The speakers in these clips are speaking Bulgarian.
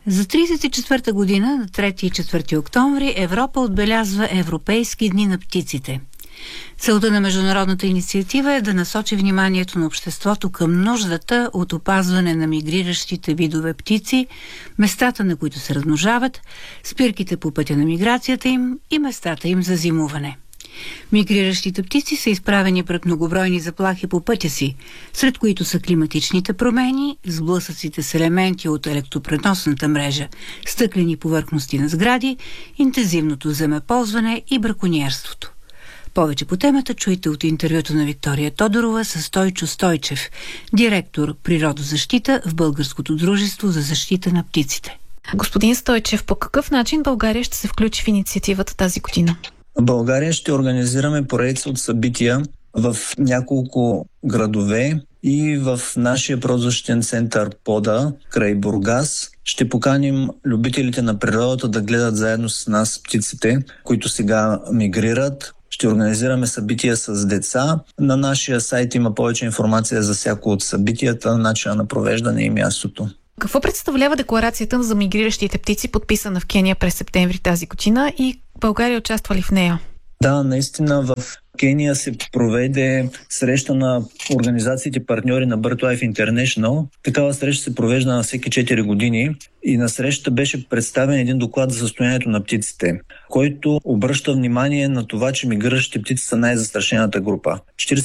За 34-та година, на 3 и 4 октомври, Европа отбелязва Европейски дни на птиците. Целта на международната инициатива е да насочи вниманието на обществото към нуждата от опазване на мигриращите видове птици, местата, на които се размножават, спирките по пътя на миграцията им и местата им за зимуване. Мигриращите птици са изправени пред многобройни заплахи по пътя си, сред които са климатичните промени, сблъсъците с елементи от електропреносната мрежа, стъклени повърхности на сгради, интензивното земеползване и бракониерството. Повече по темата чуйте от интервюто на Виктория Тодорова с Стойчо Стойчев, директор природозащита в Българското дружество за защита на птиците. Господин Стойчев, по какъв начин България ще се включи в инициативата тази година? В България ще организираме поредица от събития в няколко градове и в нашия природозащитен център Пода, край Бургас. Ще поканим любителите на природата да гледат заедно с нас птиците, които сега мигрират. Ще организираме събития с деца. На нашия сайт има повече информация за всяко от събитията, начина на провеждане и мястото. Какво представлява декларацията за мигриращите птици, подписана в Кения през септември тази година, и България участва ли в нея? Да, наистина в Кения се проведе среща на организациите партньори на BirdLife International. Такава среща се провежда на всеки 4 години и на срещата беше представен един доклад за състоянието на птиците, който обръща внимание на това, че мигриращите птици са най-застрашената група.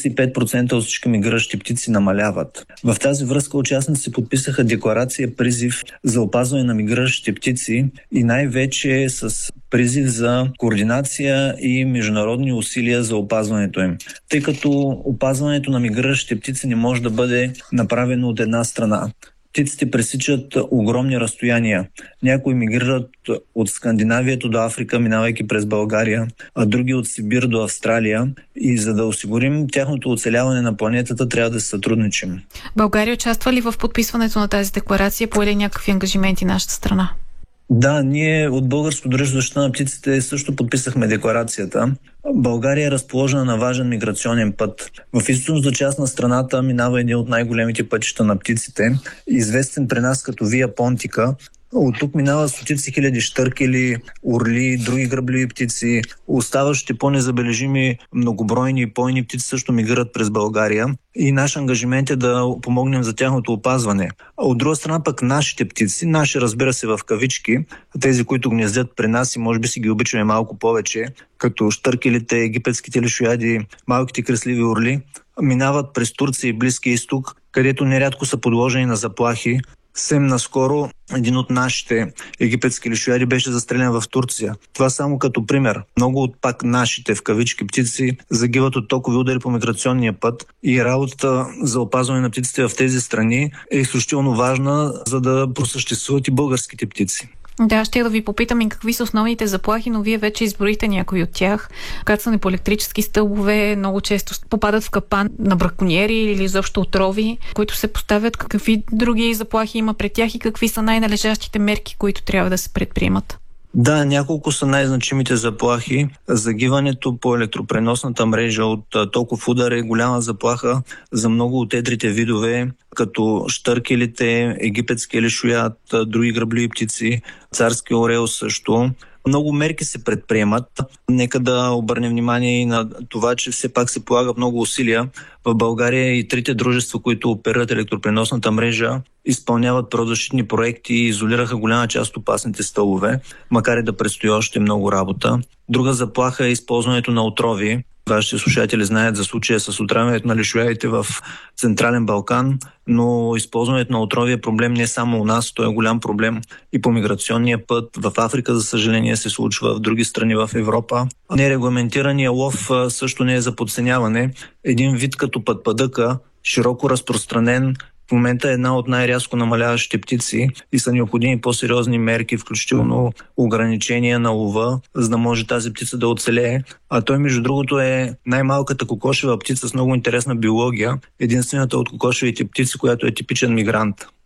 45% от всички мигриращи птици намаляват. В тази връзка участници подписаха декларация призив за опазване на мигриращите птици и най-вече с призив за координация и международни усилия за опазването им. Тъй като опазването на мигриращите птици не може да бъде направено от една страна. Птиците пресичат огромни разстояния. Някои мигрират от Скандинавия до Африка, минавайки през България, а други от Сибир до Австралия. И за да осигурим тяхното оцеляване на планетата, трябва да се сътрудничим. България участва ли в подписването на тази декларация, поели някакви ангажименти нашата страна? Да, ние от Българско дружество за защита на птиците също подписахме декларацията. България е разположена на важен миграционен път. В източната част на страната минава един от най-големите пътища на птиците, известен при нас като Вия Понтика. От тук минават стотици хиляди щъркели, орли, други гръбливи птици. Оставащите по-незабележими многобройни и пойни птици също мигрират през България и наш ангажимент е да помогнем за тяхното опазване. А от друга страна пък нашите птици, наши разбира се в кавички, тези, които гнездят при нас и може би си ги обичаме малко повече, като щъркелите, египетските лешояди, малките кресливи орли, минават през Турция и Близкия изток, където нерядко са подложени на заплахи. Съвсем наскоро един от нашите египетски лешояди беше застрелян в Турция. Това само като пример. Много от пак нашите в кавички птици загиват от токови удари по миграционния път и работата за опазване на птиците в тези страни е изключително важна, за да просъществуват и българските птици. Да, ще да ви попитам и какви са основните заплахи, но вие вече изброихте някои от тях. Кацане по електрически стълбове много често попадат в капан на бракониери или изобщо отрови, които се поставят. Какви други заплахи има пред тях и какви са най-належащите мерки, които трябва да се предприемат? Да, няколко са най-значимите заплахи. Загиването по електропреносната мрежа от токов удар е голяма заплаха за много от едрите видове, като щъркелите, египетски лешояд, други гръбливи птици, царски орел също. Много мерки се предприемат. Нека да обърнем внимание и на това, че все пак се полагат много усилия. В България и трите дружества, които оперират електропреносната мрежа, изпълняват природозащитни проекти и изолираха голяма част от опасните стълбове, макар и да предстои още много работа. Друга заплаха е използването на отрови. Вашите слушатели знаят за случая с отравянето на лешоядите в Централен Балкан, но използването на отрови е проблем не само у нас, то е голям проблем и по миграционния път. В Африка, за съжаление, се случва, в други страни в Европа. Нерегламентираният лов също не е за подценяване. Един вид като пътпадъка, широко разпространен, в момента е една от най-рязко намаляващите птици и са необходими по-сериозни мерки, включително ограничения на лова, за да може тази птица да оцелее. А той, между другото, е най-малката кокошева птица с много интересна биология, единствената от кокошевите птици, която е типичен мигрант.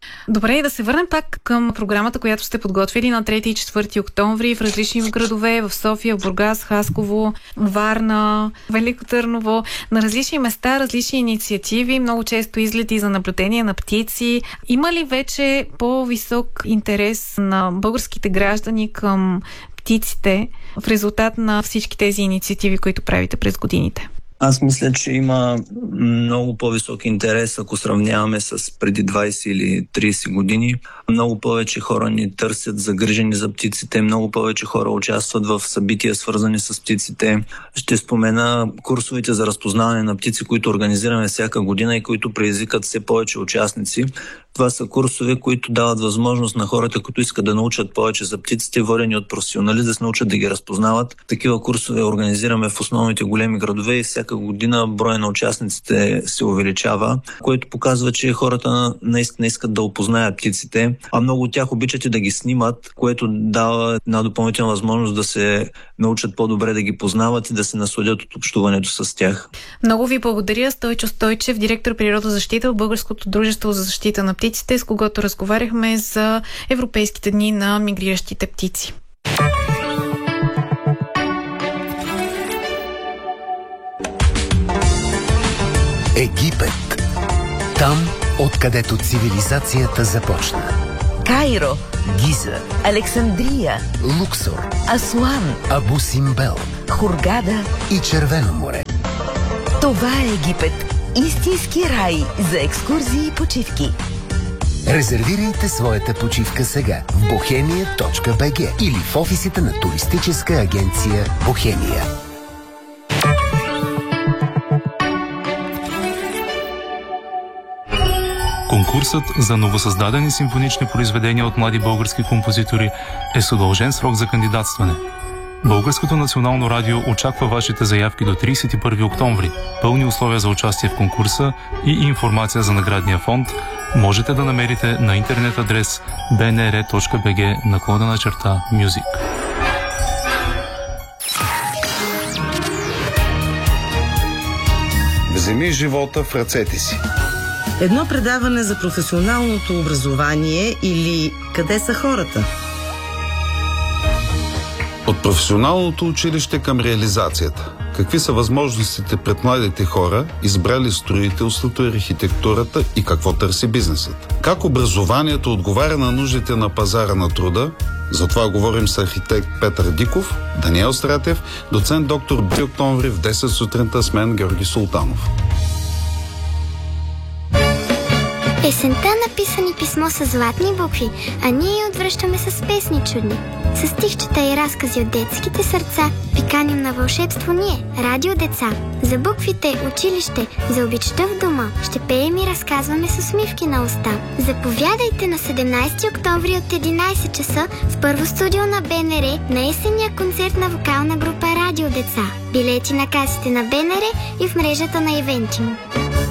Добре, да се върнем пак към програмата, която сте подготвили на 3 и 4 октомври в различни градове, в София, в Бургас, Хасково, Варна, Велико Търново, на различни места, различни инициативи, много често излети за наблюдение на птици. Има ли вече по-висок интерес на българските граждани към птиците в резултат на всички тези инициативи, които правите през годините? Аз мисля, че има много по-висок интерес, ако сравняваме с преди 20 или 30 години. Много повече хора ни търсят загрижени за птиците, много повече хора участват в събития, свързани с птиците. Ще спомена курсовете за разпознаване на птици, които организираме всяка година и които предизвикат все повече участници. Това са курсове, които дават възможност на хората, които искат да научат повече за птиците, водени от професионалисти, да се научат да ги разпознават. Такива курсове организираме в основните големи градове и всяка година броя на участниците се увеличава, което показва, че хората наистина искат да опознаят птиците, а много от тях обичат и да ги снимат, което дава една допълнителна възможност да се научат по-добре да ги познават и да се насладят от общуването с тях. Много ви благодаря, Стойчо Стойчев, директор природозащита в Българското дружество за защита на птиците, с когото разговаряхме за Европейските дни на мигриращите птици. Египет. Там, откъдето цивилизацията започна. Кайро, Гиза, Александрия, Луксор, Асуан, Абу Симбел Хургада. и Червено море. Това е Египет. Истински рай за екскурзии и почивки. Резервирайте своята почивка сега в bohemia.bg или в офисите на туристическа агенция Бохемия. Конкурсът за новосъздадени симфонични произведения от млади български композитори е с удължен срок за кандидатстване. Българското национално радио очаква вашите заявки до 31 октомври. Пълни условия за участие в конкурса и информация за наградния фонд можете да намерите на интернет адрес bnr.bg/music. Вземи живота в ръцете си. Едно предаване за професионалното образование или къде са хората? От професионалното училище към реализацията. Какви са възможностите пред младите хора, избрали строителството и архитектурата и какво търси бизнесът? Как образованието отговаря на нуждите на пазара на труда? За това говорим с архитект Петър Диков, Даниел Стратев, доцент доктор 3 октомври в 10 сутринта с мен Георги Султанов. Есента написани писмо с златни букви, а ние я отвръщаме с песни чудни. С стихчета и разкази от детските сърца ви каним на вълшебство ние, Радио Деца. За буквите, училище, за обичта в дома ще пеем и разказваме с усмивки на уста. Заповядайте на 17 октомври от 11 часа в първо студио на БНР на есенния концерт на вокална група Радио Деца. Билети на касите на БНР и в мрежата на Ивентимо.